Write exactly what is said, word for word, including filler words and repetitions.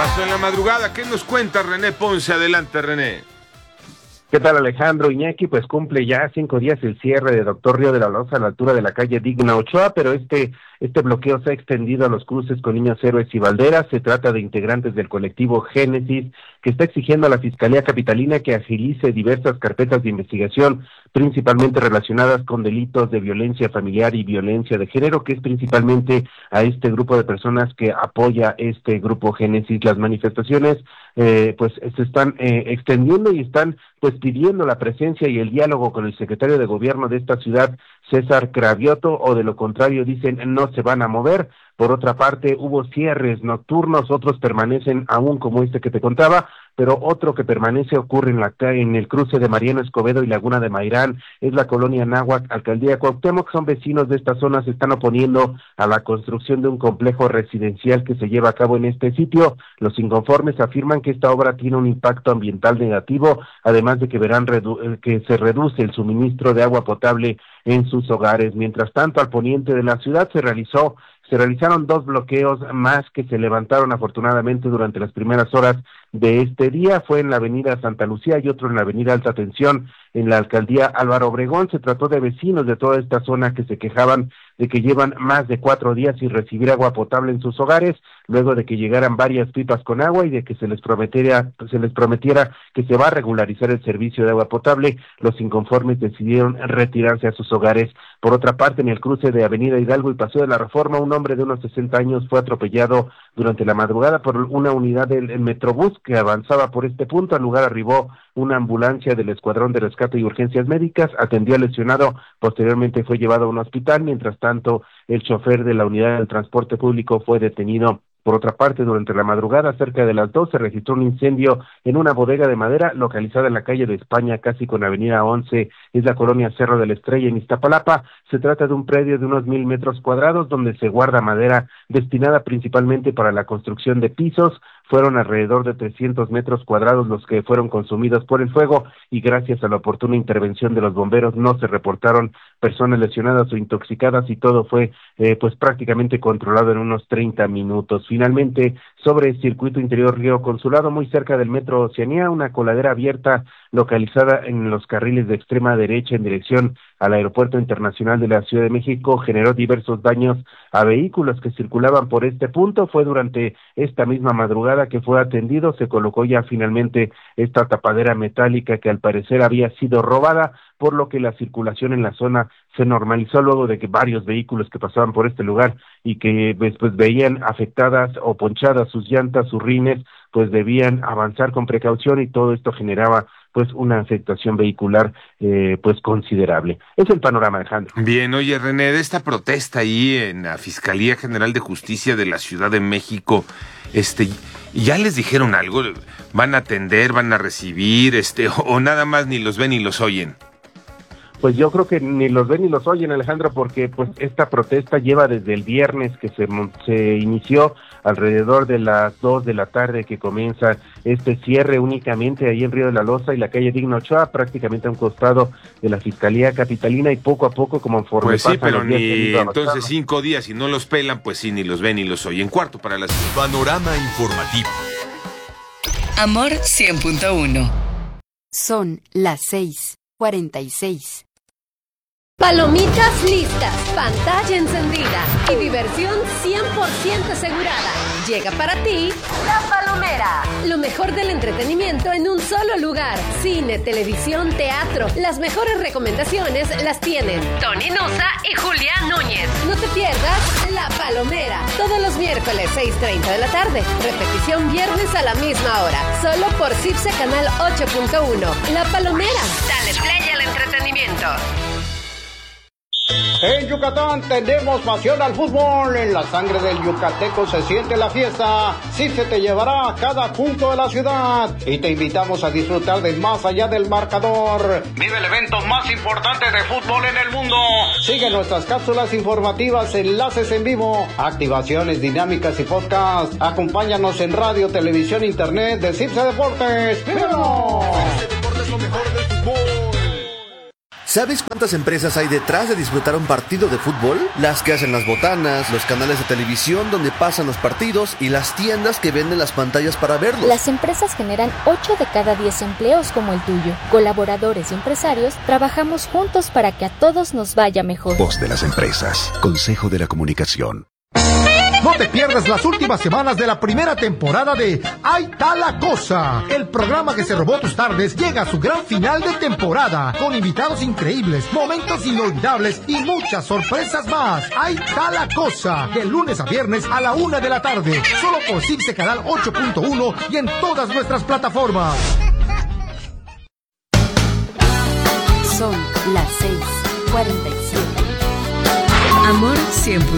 pasó en la madrugada? ¿Qué nos cuenta René Ponce? Adelante, René. ¿Qué tal, Alejandro? Iñaki, pues cumple ya cinco días el cierre de Doctor Río de la Loza a la altura de la calle Digna Ochoa, pero este este bloqueo se ha extendido a los cruces con Niños Héroes y Valderas. Se trata de integrantes del colectivo Génesis, que está exigiendo a la Fiscalía Capitalina que agilice diversas carpetas de investigación, principalmente relacionadas con delitos de violencia familiar y violencia de género, que es principalmente a este grupo de personas que apoya este grupo Génesis. Las manifestaciones eh, pues se están eh, extendiendo y están pues pidiendo la presencia y el diálogo con el secretario de gobierno de esta ciudad, César Cravioto, o de lo contrario dicen no se van a mover. Por otra parte, hubo cierres nocturnos, otros permanecen aún como este que te contaba, pero otro que permanece ocurre en la en el cruce de Mariano Escobedo y Laguna de Mairán, es la colonia Náhuac, alcaldía Cuauhtémoc. Son vecinos de esta zona, se están oponiendo a la construcción de un complejo residencial que se lleva a cabo en este sitio. Los inconformes afirman que esta obra tiene un impacto ambiental negativo, además de que verán redu- que se reduce el suministro de agua potable en sus hogares. Mientras tanto, al poniente de la ciudad se realizó Se realizaron dos bloqueos más que se levantaron afortunadamente durante las primeras horas de este día. Fue en la avenida Santa Lucía y otro en la avenida Alta Tensión en la alcaldía Álvaro Obregón. Se trató de vecinos de toda esta zona que se quejaban de que llevan más de cuatro días sin recibir agua potable en sus hogares, luego de que llegaran varias pipas con agua y de que se les prometiera, se les prometiera que se va a regularizar el servicio de agua potable. Los inconformes decidieron retirarse a sus hogares. Por otra parte, en el cruce de Avenida Hidalgo y Paseo de la Reforma, un hombre de unos sesenta años fue atropellado durante la madrugada por una unidad del Metrobús que avanzaba por este punto. Al lugar arribó una ambulancia del Escuadrón de Rescate y Urgencias Médicas, atendió al lesionado, posteriormente fue llevado a un hospital. Mientras tanto, el chofer de la unidad del transporte público fue detenido. Por otra parte, durante la madrugada, cerca de las dos, se registró un incendio en una bodega de madera localizada en la calle de España, casi con Avenida once, es la colonia Cerro de la Estrella, en Iztapalapa. Se trata de un predio de unos mil metros cuadrados donde se guarda madera destinada principalmente para la construcción de pisos. Fueron alrededor de trescientos metros cuadrados los que fueron consumidos por el fuego y gracias a la oportuna intervención de los bomberos no se reportaron personas lesionadas o intoxicadas y todo fue eh, pues prácticamente controlado en unos treinta minutos. Finalmente, sobre el circuito interior Río Consulado, muy cerca del metro Oceanía, una coladera abierta localizada en los carriles de extrema derecha en dirección al Aeropuerto Internacional de la Ciudad de México generó diversos daños a vehículos que circulaban por este punto. Fue durante esta misma madrugada que fue atendido, se colocó ya finalmente esta tapadera metálica que al parecer había sido robada, por lo que la circulación en la zona se normalizó luego de que varios vehículos que pasaban por este lugar y que pues, pues veían afectadas o ponchadas sus llantas, sus rines, pues debían avanzar con precaución y todo esto generaba pues una afectación vehicular eh, pues considerable. Es el panorama, Alejandro. Bien, oye René, de esta protesta ahí en la Fiscalía General de Justicia de la Ciudad de México, este, ¿ya les dijeron algo? ¿Van a atender, van a recibir, este, o nada más ni los ven ni los oyen? Pues yo creo que ni los ven ni los oyen, Alejandro, porque pues esta protesta lleva desde el viernes que se, se inició alrededor de las dos de la tarde que comienza este cierre únicamente ahí en Río de la Loza y la calle Digna Ochoa, prácticamente a un costado de la Fiscalía Capitalina y poco a poco como conforme Pues sí, pasan pero los días, ni entonces cinco días y no los pelan, pues sí, ni los ven ni los oyen. Cuarto para las... Panorama informativo. Amor cien punto uno. Son las seis cuarenta y seis. Palomitas listas, pantalla encendida y diversión cien por ciento asegurada. Llega para ti La Palomera. Lo mejor del entretenimiento en un solo lugar. Cine, televisión, teatro. Las mejores recomendaciones las tienen Tony Nusa y Julián Núñez. No te pierdas La Palomera. Todos los miércoles seis treinta de la tarde. Repetición viernes a la misma hora. Solo por CIPSE Canal ocho punto uno. La Palomera. Dale play al entretenimiento. En Yucatán tenemos pasión al fútbol, en la sangre del yucateco se siente la fiesta, sí se te llevará a cada punto de la ciudad y te invitamos a disfrutar de más allá del marcador. Vive el evento más importante de fútbol en el mundo. Sigue nuestras cápsulas informativas, enlaces en vivo, activaciones dinámicas y podcast. Acompáñanos en radio, televisión, internet de CIPSE Deportes. ¡Vívanos! CIPSE Deportes, lo mejor del fútbol. ¿Sabes cuántas empresas hay detrás de disfrutar un partido de fútbol? Las que hacen las botanas, los canales de televisión donde pasan los partidos y las tiendas que venden las pantallas para verlos. Las empresas generan ocho de cada diez empleos como el tuyo. Colaboradores y empresarios trabajamos juntos para que a todos nos vaya mejor. Voz de las empresas. Consejo de la Comunicación. No te pierdas las últimas semanas de la primera temporada de Ahí está la cosa. El programa que se robó tus tardes llega a su gran final de temporada, con invitados increíbles, momentos inolvidables y muchas sorpresas más. Ahí está la cosa, de lunes a viernes a la una de la tarde, solo por Cipse Canal ocho punto uno y en todas nuestras plataformas. Son las seis cuarenta y siete. Amor cien.